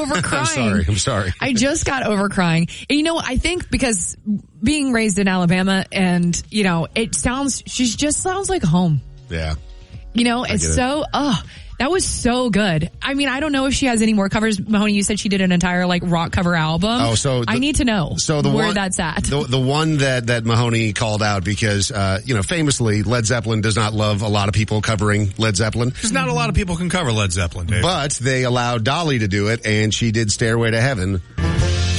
over crying. I'm sorry. I just got over crying. And you know, I think because being raised in Alabama and, you know, she just sounds like home. Yeah. You know, it's so, that was so good. I mean, I don't know if she has any more covers. Mahoney, you said she did an entire like rock cover album. Oh, so I need to know where that's at. The one that Mahoney called out because, you know, famously Led Zeppelin does not love a lot of people covering Led Zeppelin. Because not a lot of people can cover Led Zeppelin, Dave. But they allowed Dolly to do it, and she did Stairway to Heaven